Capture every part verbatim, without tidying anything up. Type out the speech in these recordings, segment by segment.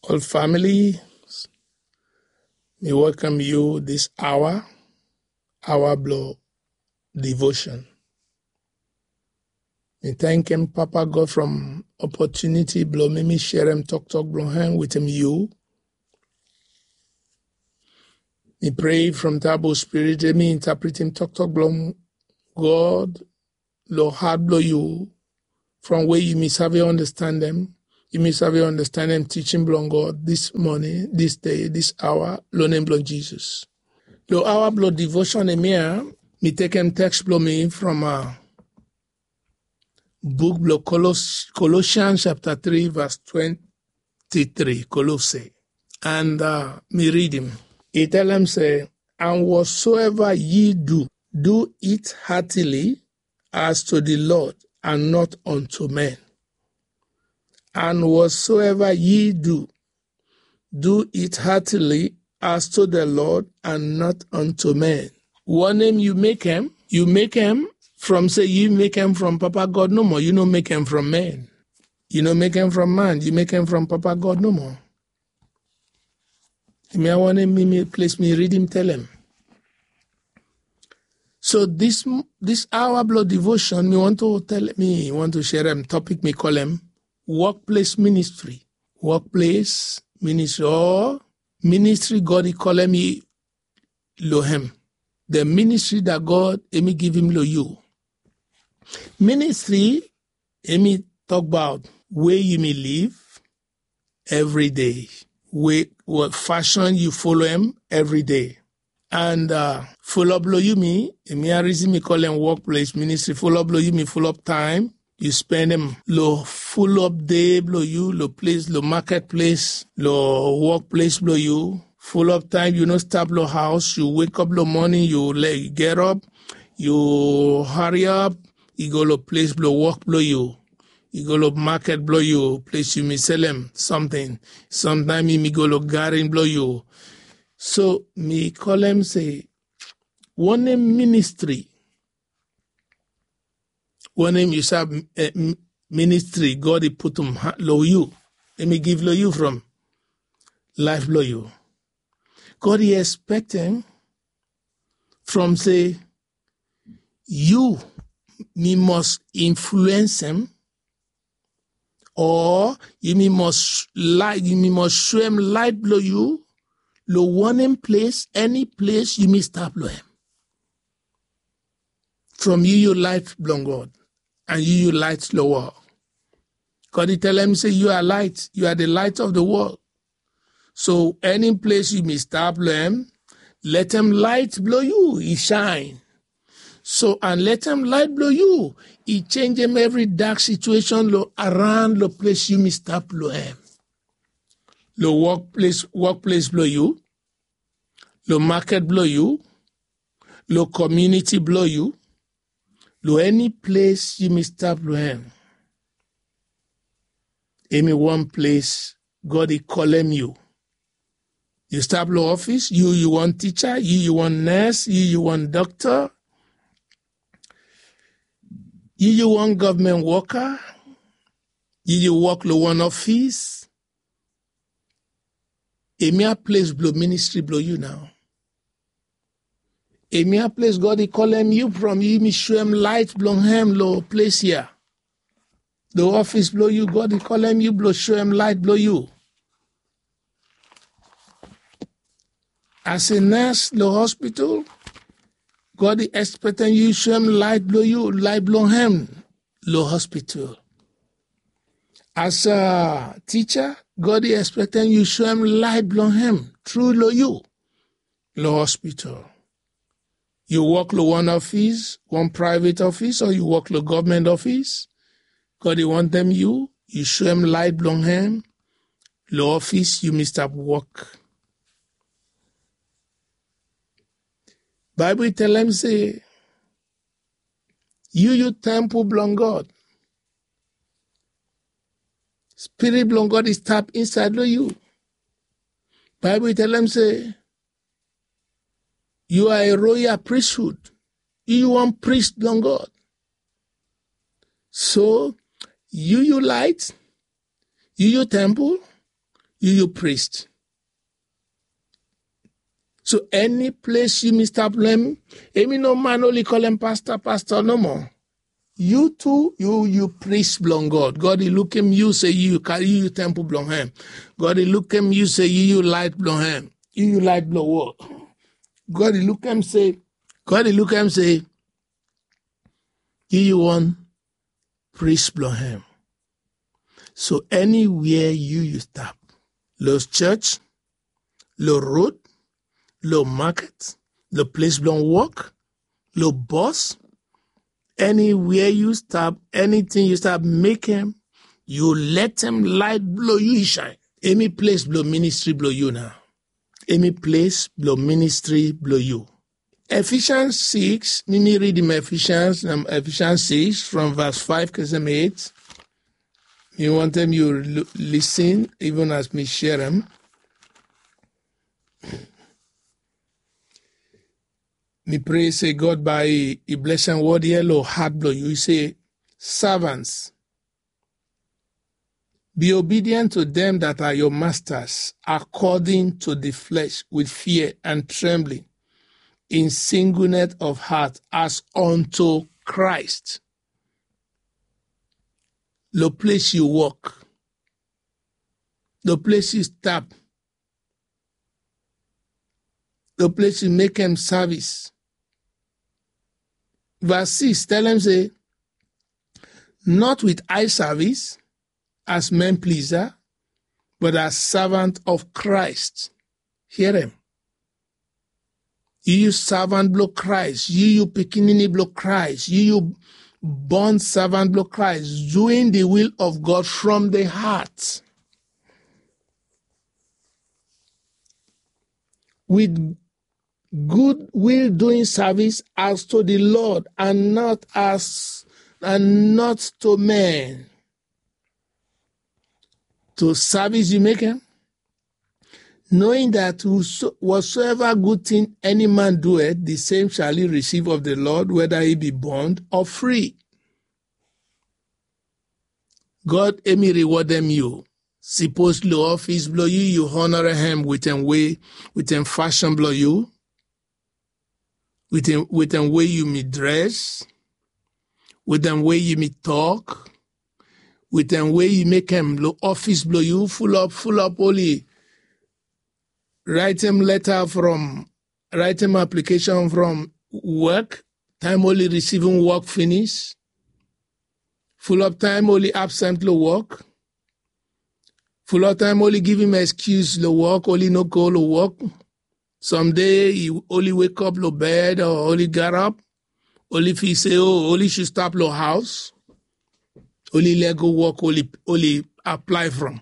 All family, we welcome you this hour, our blood devotion. We thank him, Papa God, from opportunity, blow me, share him, talk, talk, blow him with him, you. We pray from Tabo Spirit, me interpret him, talk, talk, blow God, Lord, heart blow you, from where you miss have you understand them. You miss have you understand them, teaching blow God this morning, this day, this hour, Lord name blow Jesus. Lord, our blood devotion, me, me take him text blow me from uh, book blow Coloss- Colossians chapter three, verse twenty-three, Colossae. And uh, me read him. He tell him, say, and whatsoever ye do, do it heartily as to the Lord and not unto men. And whatsoever ye do, do it heartily as to the Lord and not unto men. What name you make him? You make him from, say, you make him from Papa God no more. You don't make him from man. You don't make him from man. You make him from Papa God no more. Me, I want him, me, place me, read him, tell him. So this this hour blood devotion, me want to tell me, want to share him topic, me call him workplace ministry. Workplace ministry or ministry God he call him he lo him. The ministry that God me give him lo you. Ministry me talk about where you may live every day. Where what fashion you follow him every day. And uh, full up blow you me, me a reason me call them workplace ministry. Full up blow you me, full up time. You spend them lo full up day blow you, lo place, lo marketplace, lo workplace blow you. Full up time, you know stop blow house. You wake up blow morning, you like get up, you hurry up, you go lo place blow work blow you. You go to market blow you, place you me sell them something. Sometimes me go to garden blow you. So me call them say, one name ministry. One name you say uh, ministry. God he put them low you. Let me give low you from life blow you. God he expecting from say you me must influence him. Or you me must light, you me must show him light blow you, lo one in place, any place you me start blow him. From you you light blow God, and you you light the world. God he tell him say you are light, you are the light of the world. So any place you me start blow him, let him light blow you, he shine. So, and let him light blow you. He change him every dark situation lo, around the place you mistap blow him. Lo workplace, workplace blow you. Lo market blow you. Lo community blow you. Lo any place you mistap blow him. Any one place, God he call him you. You start blow office, you you want teacher, you you want nurse, you you want doctor. You you want government worker, you you work lo one office. A mere place blow ministry blow you now. A mere place God he call him you from you me show him light blow him lo place here. The office blow you, God he call him you blow show him light blow you. As a nurse lo hospital. God is expecting you show him light blow you, light blow him, low hospital. As a teacher, God is expecting you show him light blow him, through low you, low hospital. You work low one office, one private office, or you work low government office. God he want them you, you show him light blow him, low office, you must have work. Bible tell them say, you you temple belong God. Spirit belong God is tapped inside of you. Bible tell them say, you are a royal priesthood. You want priest belong God. So you you light, you you temple, You, you priest. So any place you Mister Blem, emi no man only call him pastor, pastor no more. You too, you you priest belong God. God he look him, you say you carry you temple belong him. God he look him, you say you you light belong him. You you light blow what? God he look him say, God he look him say, you you want priest belong him. So anywhere you you stop, Los church, lo road, lo market, lo place belong work, lo boss, anywhere you stop, anything you stop making, you let them light blow you shine. Any place blow ministry blow you now. Any place blow ministry blow you. Ephesians six, let me read in Ephesians, um, Ephesians six from verse five to eight. You want them, you l- listen, even as me share them. Me pray, say, God, by a blessing word here, Lord, heart blow you. You say, servants, be obedient to them that are your masters, according to the flesh, with fear and trembling, in singleness of heart, as unto Christ. The place you walk, the place you stop, the place you make him service. Verse six, tell him, say, not with eye service, as men pleaser, but as servant of Christ. Hear him. You, you servant blow Christ. You, you pekinini blow Christ. You, you born servant blow Christ. Doing the will of God from the heart. With good will doing service as to the Lord and not as and not to men. To service you make him, knowing that whatsoever good thing any man doeth, the same shall he receive of the Lord, whether he be bond or free. God may reward them you. Suppose low office blow you, you honor him with a way, with a fashion blow you, with a with a way you may dress, with a way you may talk, with a way you make him low office blow you, full up, full up only. Write him letter from, write him application from work, time only receiving work finish, full up time only absent lo work, full up time only give him excuse lo work, only no go lo work. Someday he only wake up lo bed or only get up, only if he say, oh, only should stop lo house, only let go work, only, only apply from,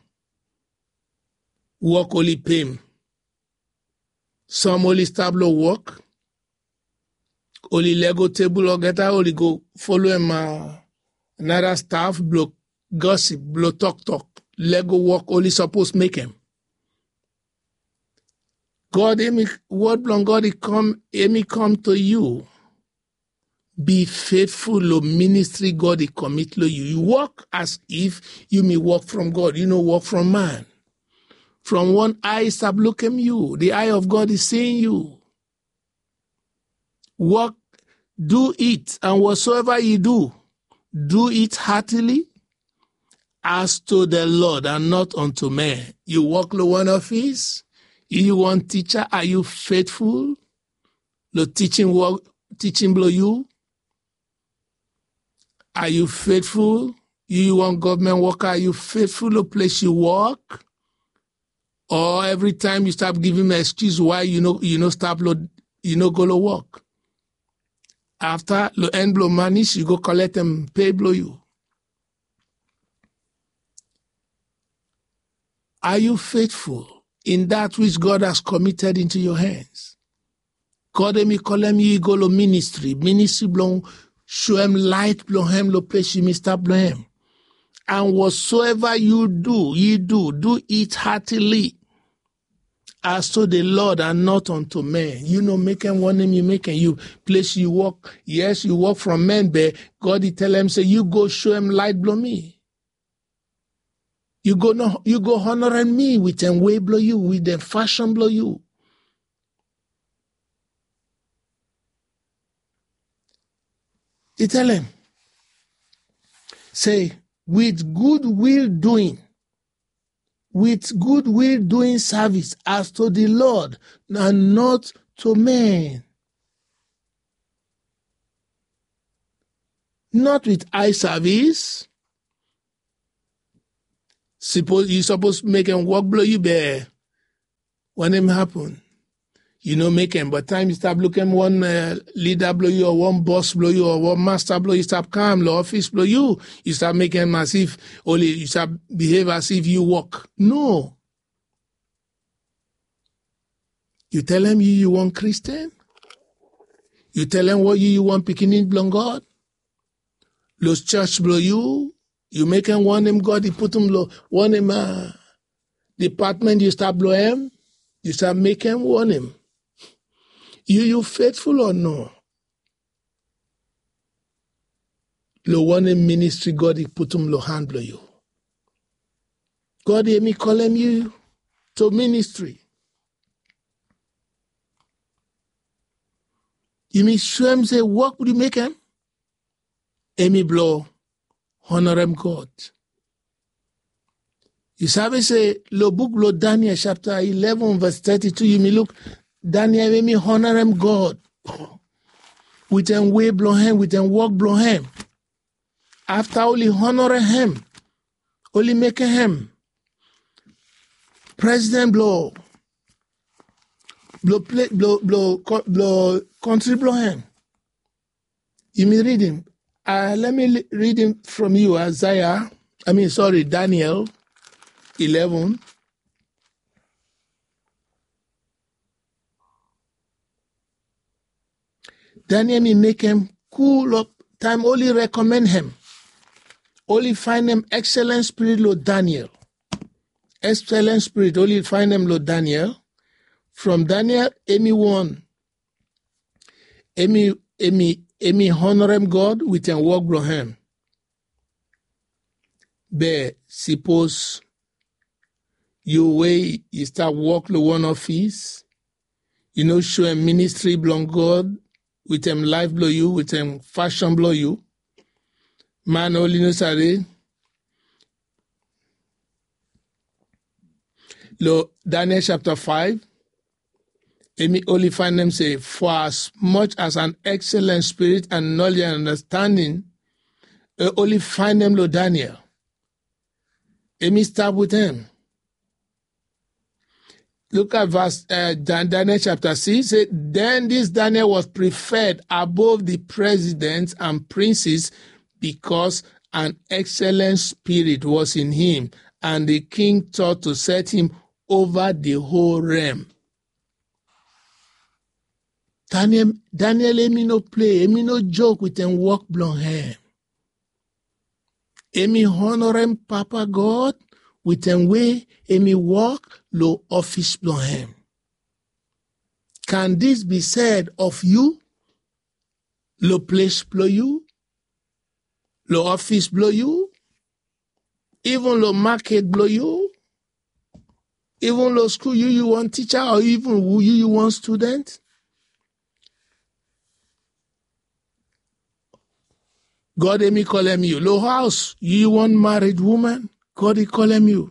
work only pay him. Some only stop lo work, only Lego table or get out, only go follow him, uh, another staff, blow gossip, blow talk talk. Lego work only supposed make him. God, emi, word long God, he come, emi come to you. Be faithful lo ministry God, he commit lo you. You walk as if you may walk from God. You know, walk from man. From one eye, stop looking you. The eye of God is seeing you. Work, do it, and whatsoever you do, do it heartily as to the Lord and not unto men. You work lo one office, you want teacher, are you faithful? Lo teaching work, teaching blow you? Are you faithful? You want government worker, are you faithful to place you work? Or every time you start giving an excuse why you know you know stop lo, you know go to work. After lo end blow money, you go collect them, pay blow you. Are you faithful in that which God has committed into your hands? God me call him you go lo ministry, ministry blow show him light blow him lo place you Mister blow him. And whatsoever you do, you do, do it heartily. As to the Lord and not unto men. You know, making one name you making you place you walk. Yes, you walk from men, but God he tell him, say, you go show him light blow me. You go no, you go honoring me with them way blow you, with them fashion blow you. You tell him, say, with good will doing, with good will doing service as to the Lord and not to men. Not with eye service. Suppose you supposed to make him walk blow you bear. When him happen, you know make him. But time you start looking one uh, leader blow you or one boss blow you or one master blow you, start calm, the office blow you. You start making as if only you start behave as if you walk. No. You tell him you you want Christian. You tell him what you you want picking in blow God. Los church blow you. You make him want him God. You put him blow want him uh, department. You start blow him. You start making him want him. You you faithful or no? Lo want him ministry God. He put him lo hand blow you. God hear me call him you to ministry. You may show him say what would you make him? Amy blow honor him God. You sabi say, lo book lo Daniel chapter eleven verse thirty-two, you may look, Daniel may me honor him God. With them way blow him, with them walk blow him. After only honor him, only make him. President blow, blow play, blow, blow, blow, country blow him. You may read him. Uh, let me read him from you, Isaiah, I mean, sorry, Daniel eleven. Daniel may make him cool up time, only recommend him. Only find him excellent spirit, Lord Daniel. Excellent spirit, only find him, Lord Daniel. From Daniel, Amy one. Amy, Amy, Amy honor him God with him walk bro him. But suppose you way you start walk the one office, you know, show him ministry belong God, with him life blow you, with him fashion blow you. Man only knows sorry. Lo Daniel chapter five. Amy only find them say, for as much as an excellent spirit and knowledge and understanding, uh, only find them lo Daniel. Amy start with him. Look at verse uh, Daniel chapter six. Say, then this Daniel was preferred above the presidents and princes because an excellent spirit was in him, and the king thought to set him over the whole realm. Daniel, Daniel, Amy no play, Amy no joke with them walk blonde hair. Amy honor him, Papa God, with them way, Amy walk, low office blonde hair. Can this be said of you? Low place blow you? Low office blow you? Even low market blow you? Even low school you, you want teacher, or even who you, you want student? God may call him you. Low house, you want married woman? God he call him you.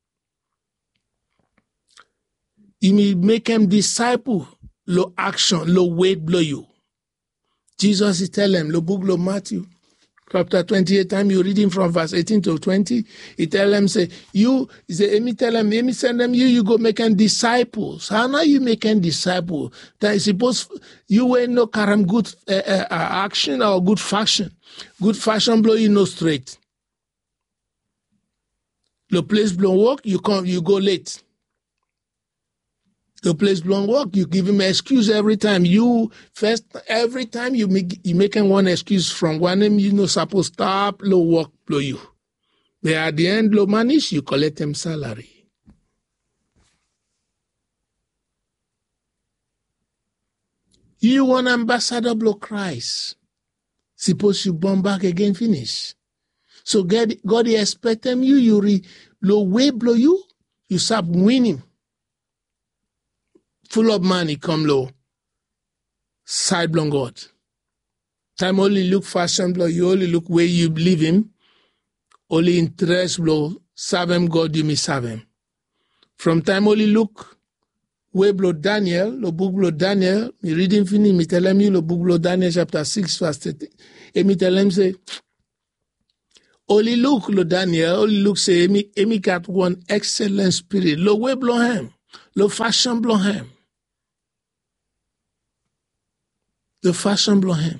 He may make him disciple. Low action, low weight blow you. Jesus is tell him, low book, low Matthew, chapter twenty-eight, time you reading from verse eighteen to twenty, he tell them, say, you, he say, let me tell him, let me send them, you, you go making disciples. How now you making disciples? That is suppose you ain't no karam good uh, uh, action or good fashion. Good fashion blow you no straight. The place blow work, you come, you go late. The place blow work, you give him an excuse every time. You first every time you make you making one excuse from one name, you know suppose stop low work blow you. But at the end, low manish, you collect them salary. You want ambassador blow Christ. Suppose you born back again, finish. So God, God expect them you, you re, lo way blow you, you start winning. Full of money come low. Side blown God. Time only look fashion blow, you only look where you believe him. Only interest blow, serve him God, you may serve him. From time only look where blow Daniel, lo book blow Daniel, me reading fini, me tell him you lo book blow Daniel chapter six verse thirty. And me tell him say, only look lo Daniel, only look say, emi, emi got one excellent spirit. Lo way blow him, lo fashion blow him. The fashion blow him.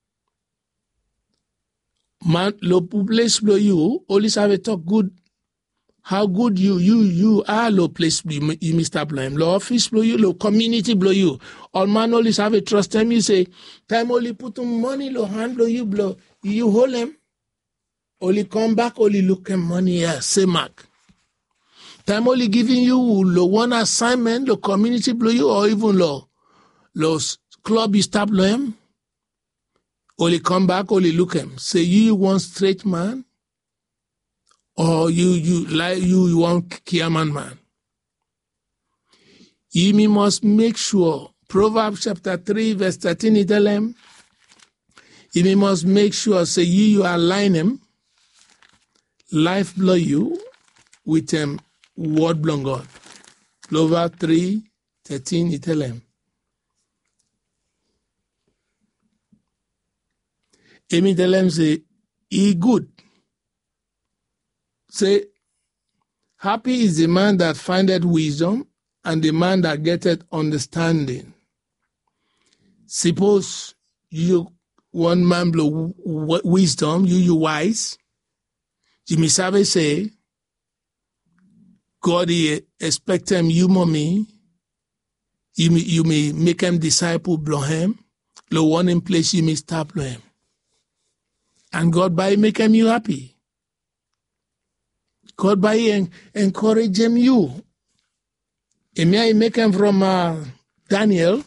Man, lo place blow you, always have a talk good. How good you, you, you are, lo place blow you, Mister Blow him. Lo office blow you, lo community blow you. All man always have a trust him. You say, time only put him money, lo hand blow you, blow. You hold him. Only come back, only look him money, yeah, say mark. Time only giving you, lo one assignment, lo community blow you, or even lo, lo club you stop blow him. Only come back, only look him. Say you want straight man, or you you like you, you want Kiaman man. You must make sure. Proverbs chapter three, verse thirteen, it tell him. You must make sure. Say you you align him. Life blow you with him. Word blow God. Proverbs three, thirteen, it tell him. Emi tell him say, he good. Say, happy is the man that findeth wisdom, and the man that getteth understanding. Suppose you one man blow w- wisdom, you you wise. Jimmy Savage say, God he expect him you mommy. You may, you may make him disciple blow him. The one in place you may stop blow him. And God by make him you happy. God by en- encourage him you. And may I make him from uh, Daniel.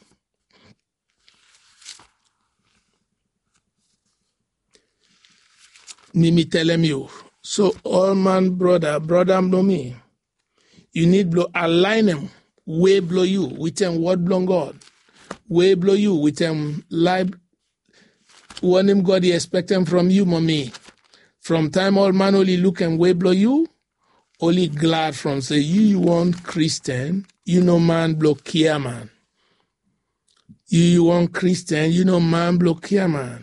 Me me tell him you. So all man brother, brother blow me. You need blow align him. Way blow you with him word blow God. Way blow you with him life. One him God he expect him from you, mommy. From time all man only look and way blow you. Only glad from say you, you want Christian, you know man blow care man. You, you want Christian, you know man blow care man.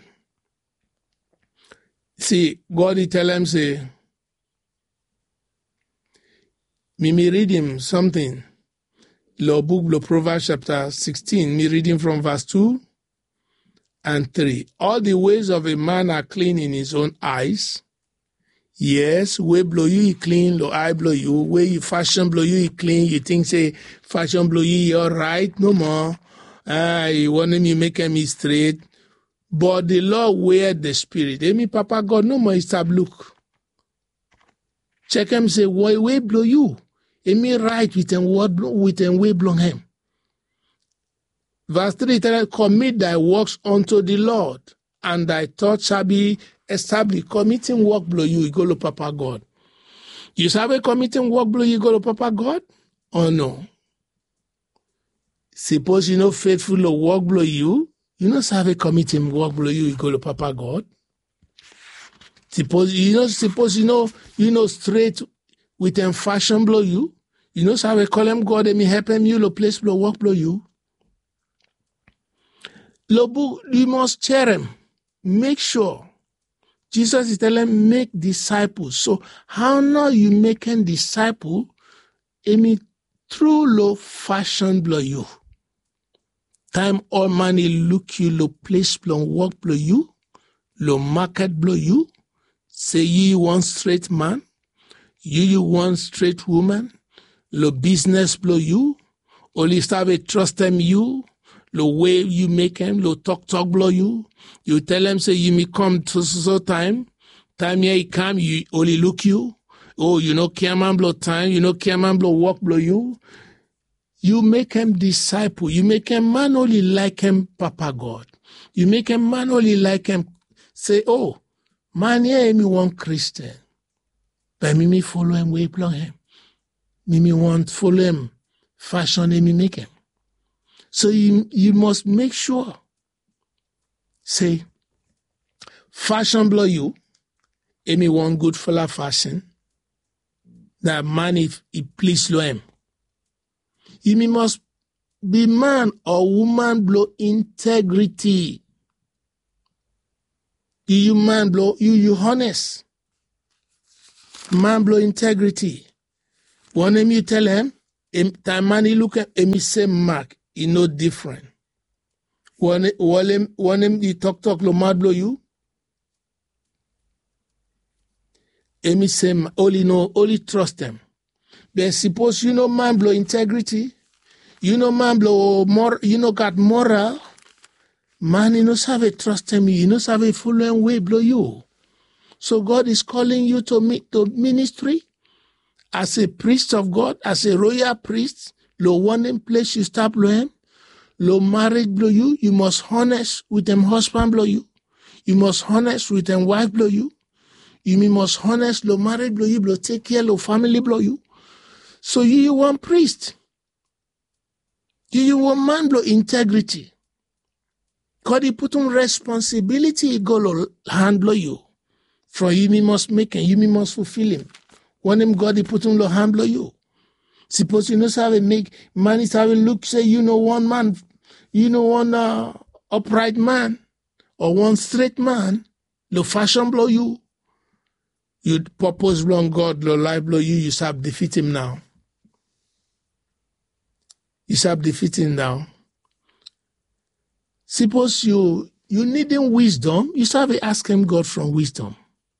See, God he tell him say, me me read him something. Law book blow Proverbs chapter sixteen, me reading from verse two and three. All the ways of a man are clean in his own eyes. Yes, way blow you, he clean, lo eye blow you, way you fashion blow you, he clean, you think say fashion blow you, you're right, no more. Ah, you want him, you make him straight. But the Lord wear the spirit. Amy Papa God, no more stop look. Check him, say, why way blow you? Amy right with him, word with him, way blow him. Verse three, tell commit thy works unto the Lord, and thy thoughts shall be established. Committing work blow you, you go to Papa God. You sabe committing work blow you, go to Papa God? Or no? Suppose you know faithful or work blow you, you know sabe committing work blow you, you go to Papa God. Suppose you know, suppose you know, you know straight with them fashion blow you, you know sabe call him God and me help him you, lo place blow work blow you. Lo, you must cheer him. Make sure. Jesus is telling him, make disciples. So how now you making disciple? I mean, through low fashion blow you. Time all money look you, lo place blow work blow you, lo market blow you. Say you want straight man, you you want straight woman, lo business blow you, only start a trust them you. The way you make him, lo talk talk blow you. You tell him say you may come to so time. Time here he come, you only look you. Oh, you know Kiaman blow time, you know Kiaman blow walk blow you. You make him disciple. You make him man only like him Papa God. You make him man only like him. Say, oh, Man, yeah, me one Christian. But me me follow him, we plug him. Me me want follow him, fashion him, me make him. So you, you must make sure, say, fashion blow you, and me want good fella fashion, that man if he please lo him. You me must be man or woman blow integrity. You, you man blow, you, you honest. Man blow integrity. One him you tell him, time man he look at him same mark, he no different. One one him one him you talk talk lo mad blow you. Him same only know only trust them. But suppose you know man blow integrity, you know man blow more you know got moral, man you know have trust him, you know have a full way blow you. So God is calling you to meet to ministry. As a priest of God, as a royal priest, lo one place you start blow him, lo marriage blow you, you must honest with them husband blow you, you must honest with them wife blow you, you must honest lo marriage blow you, blow take care lo family blow you. So you, you want priest, you, you want man blow integrity. God he put on responsibility go lo hand blow you. From you me must make him, you me must fulfill him. When him God he put on lo hand blow you. Suppose you know have a make man is having look say you know one man, you know one uh, upright man or one straight man, lo fashion blow you. You purpose blow God, lo life blow you, you start defeat him now. You start defeat him now. Suppose you you need him wisdom, you start ask him God from wisdom.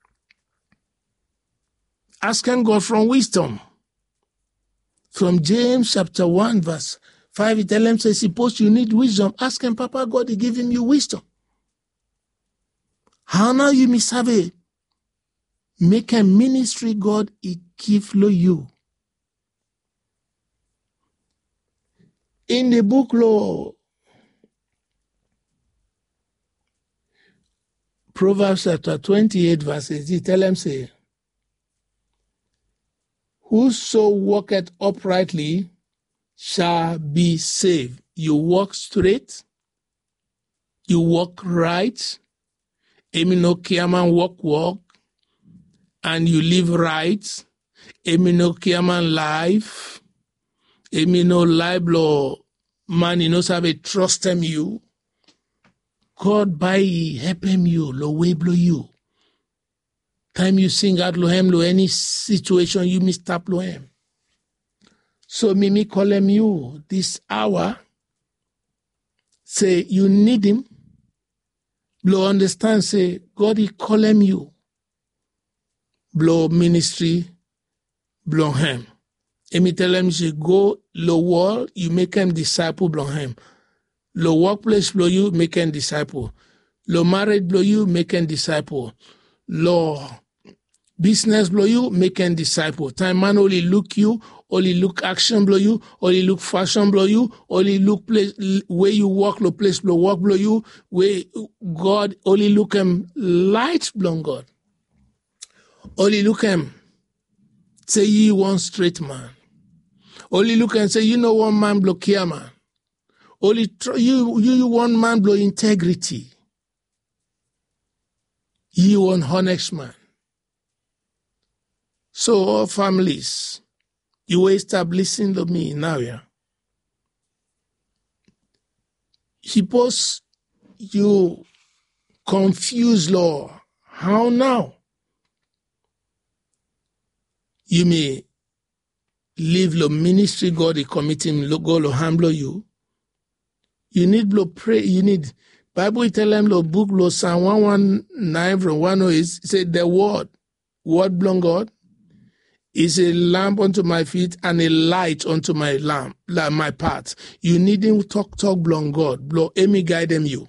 Asking God from wisdom. From James chapter one, verse five, he tell him, say, suppose you need wisdom, ask him, Papa God, he give him you wisdom. How now you miss have a make a ministry God he give lo you. In the book lo Proverbs chapter twenty-eight, verse eight, he tell him, say, whoso walketh uprightly shall be saved. You walk straight, you walk right, emi no kiaman walk walk, and you live right, emi no kiaman life, emi no liblo man you know have a trust him you. God by help him you, lo way blow you. Time you sing out lo him lo any situation you mistap lo him. So Mimi call him you this hour. Say you need him. Blow understand say God he call him you. Blow ministry blow him. And me tell him say go lo world you make him disciple blow him. Lo workplace blow you make him disciple. Lo marriage blow you make him disciple. Lo business blow you, make and disciple. Time man only look you, only look action blow you, only look fashion blow you, only look place where you walk, lo place blow walk blow you, where God only look him light blow God. Only look him say ye one straight man. Only look and say you know one man blow care man. Only tr- you you one man blow integrity. Ye one honest man. So all families, you will establishing to me now, yeah. Suppose you confuse law. How now? You may leave the ministry God is committing go lo humble you. You need to pray, you need Bible tell them lo book lo Psalm one nineteen from one oh is say the word, word belong God. Is a lamp unto my feet and a light unto my lamp, like my path. You need him talk, talk, blow God. Blow Amy guide them you.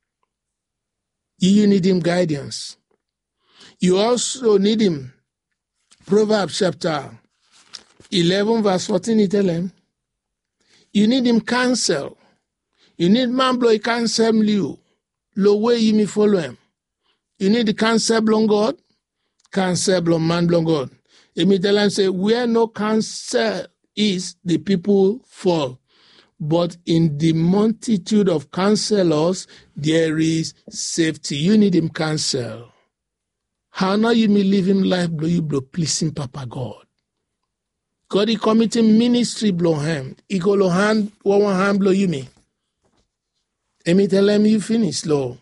You need him guidance. You also need him. Proverbs chapter eleven, verse fourteen, he tell him, you need him counsel. You need man blow counsel you. Lo way you me follow him. You need the counsel blong God, counsel blong man blong God. Emi tell him say, where no counsel is, the people fall. But in the multitude of counselors, there is safety. You need him counsel. How now you may live him life blow you blow pleasing Papa God. God he committing ministry blow him. He go lo hand one one hand blow you me. Emi tell him you finish Lord.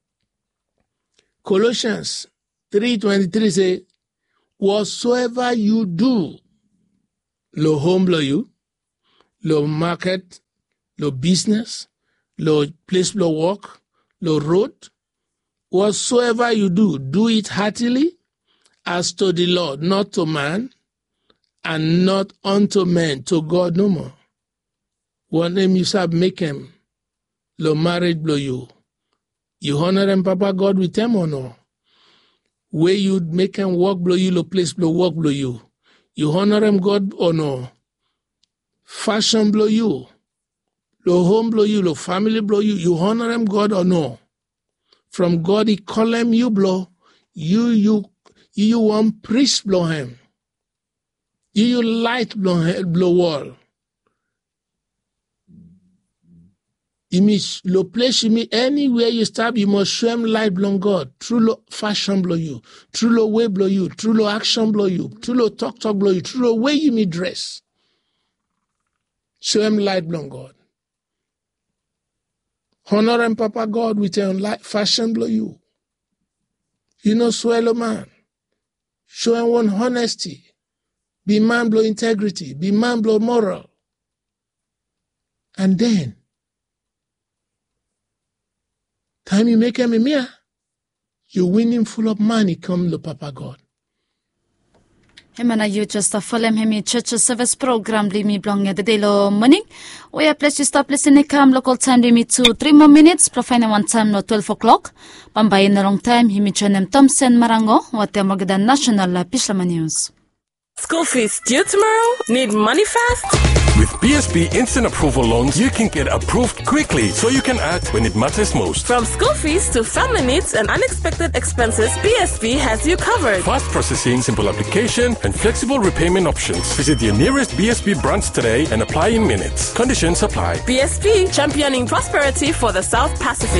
Colossians three twenty-three say, whatsoever you do, lo home blow you, lo market, lo business, lo place blow work, lo road, whatsoever you do, do it heartily as to the Lord, not to man, and not unto men, to God no more. One name you start make him, lo marriage blow you. You honor him, Papa God, with him or no? Where you make him work blow you, lo place blow work blow you. You honor him, God, or no? Fashion blow you. Lo home blow you, lo family blow you. You honor him, God, or no? From God, he call him, you blow. You, you, you, you want priest blow him. You, you light blow, blow wall. You miss lo place you me anywhere you stop, you must show him light blow God. True lo fashion blow you. True lo way blow you. True lo action blow you. True lo talk talk blow you. True lo way you me dress. Show him light blow God. Honor him, Papa God, with your light fashion blow you. You know, swallow man. Show him one honesty. Be man blow integrity. Be man blow moral. And then, time you make him a mere, you win him full of money, come to Papa God. Hemana you just a follow him church service program limi blong the day lo morning. We are pleased to stop listening come local time limit to three more minutes. Profine one time no twelve o'clock. Pambayin na long time himi chonem Thompson Marango what the Magadan National La Pislama News. School fees due tomorrow? Need money fast? With B S B Instant Approval Loans, you can get approved quickly so you can act when it matters most. From school fees to family needs and unexpected expenses, B S B has you covered. Fast processing, simple application, and flexible repayment options. Visit your nearest B S B branch today and apply in minutes. Conditions apply. B S B, championing prosperity for the South Pacific.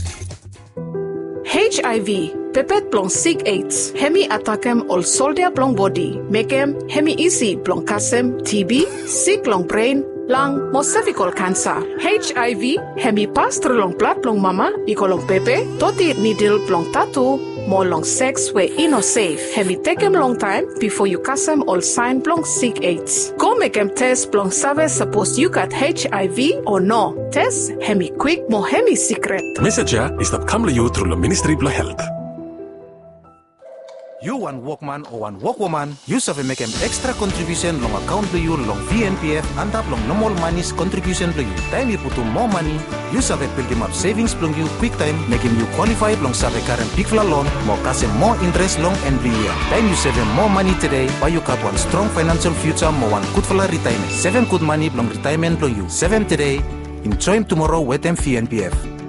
H I V, pepet plong sig AIDS, hemi atakem ol soldia plong body, mekem hemi isi plong kasem T B, sick long brain, lung, mo cervical cancer. H I V, hemi pastor long plat plong mama, ikolong pepe, toti needle plong tattoo, mo long sex we ino safe. Hemi takem long time before you kasem ol sign plong sick AIDS. Go mekem test plong save suppose you got H I V or no. Test hemi quick mo hemi secret. Message is that come to you through the Ministry of Health. You one workman or one workwoman, you have make an extra contribution long account to you long V N P F and up long normal money's contribution to you. Time you put to more money, you have build him up savings long you quick time, making you qualify long save current big loan, more cash more interest long every year. Time you save more money today, why you got one strong financial future, more one good for retirement. Seven good money long retirement long you. Seven today, enjoy tomorrow with them V N P F.